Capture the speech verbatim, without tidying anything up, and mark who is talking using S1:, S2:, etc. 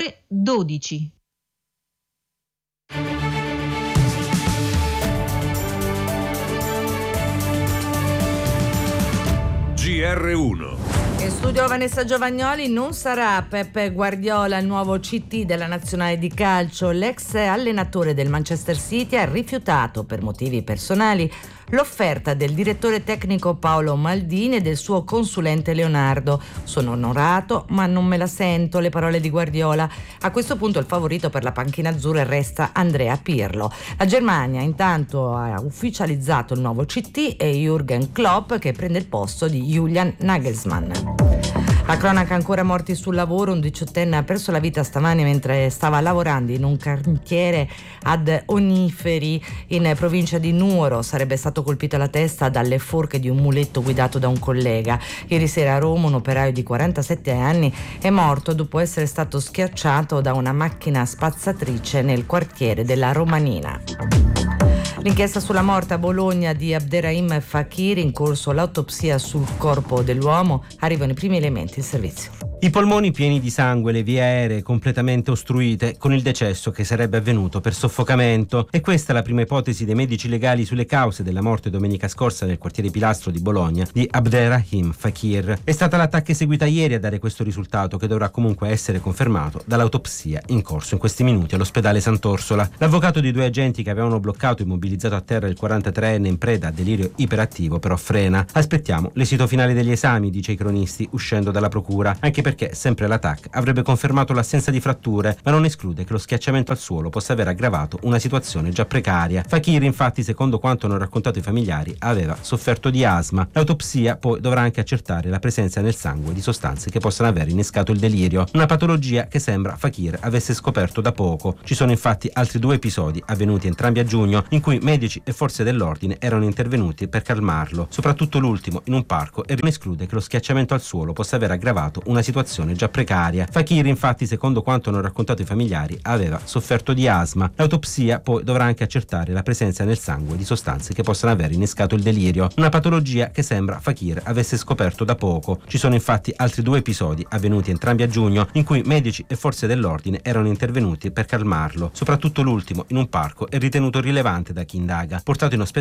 S1: ore dodici.
S2: G R uno.
S3: In studio Vanessa Giovagnoli. Non sarà Pep Guardiola il nuovo C T della nazionale di calcio. L'ex allenatore del Manchester City ha rifiutato per motivi personali l'offerta del direttore tecnico Paolo Maldini e del suo consulente Leonardo. Sono onorato, ma non me la sento, le parole di Guardiola. A questo punto il favorito per la panchina azzurra resta Andrea Pirlo. La Germania intanto ha ufficializzato il nuovo C T e Jürgen Klopp che prende il posto di Julian Nagelsmann. La cronaca: ancora morti sul lavoro. Un diciottenne ha perso la vita stamani mentre stava lavorando in un cantiere ad Oniferi in provincia di Nuoro. Sarebbe stato colpito alla testa dalle forche di un muletto guidato da un collega. Ieri sera a Roma un operaio di quarantasette anni è morto dopo essere stato schiacciato da una macchina spazzatrice nel quartiere della Romanina. L'inchiesta sulla morte a Bologna di Abderrahim Fakir, in corso l'autopsia sul corpo dell'uomo, arrivano i primi elementi in servizio.
S4: I polmoni pieni di sangue, le vie aeree completamente ostruite, con il decesso che sarebbe avvenuto per soffocamento. E questa è la prima ipotesi dei medici legali sulle cause della morte domenica scorsa nel quartiere Pilastro di Bologna di Abderrahim Fakir. È stata l'attacco eseguita ieri a dare questo risultato, che dovrà comunque essere confermato dall'autopsia in corso in questi minuti all'ospedale Sant'Orsola. L'avvocato di due agenti che avevano bloccato e immobilizzato a terra il quarantatreenne in preda a delirio iperattivo però frena. Aspettiamo l'esito finale degli esami, dice i cronisti, uscendo dalla procura, anche perché sempre la T A C avrebbe confermato l'assenza di fratture, ma non esclude che lo schiacciamento al suolo possa aver aggravato una situazione già precaria. Fakir, infatti, secondo quanto hanno raccontato i familiari, aveva sofferto di asma. L'autopsia poi dovrà anche accertare la presenza nel sangue di sostanze che possano aver innescato il delirio, una patologia che sembra Fakir avesse scoperto da poco. Ci sono infatti altri due episodi avvenuti entrambi a giugno in cui medici e forze dell'ordine erano intervenuti per calmarlo, soprattutto l'ultimo in un parco, e non esclude che lo schiacciamento al suolo possa aver aggravato una situazione già precaria. Fakir, infatti, secondo quanto hanno raccontato i familiari, aveva sofferto di asma. L'autopsia poi dovrà anche accertare la presenza nel sangue di sostanze che possano aver innescato il delirio, una patologia che sembra Fakir avesse scoperto da poco. Ci sono infatti altri due episodi avvenuti entrambi a giugno in cui medici e forze dell'ordine erano intervenuti per calmarlo, soprattutto l'ultimo in un parco, è ritenuto rilevante da chi indaga. Portato in ospedale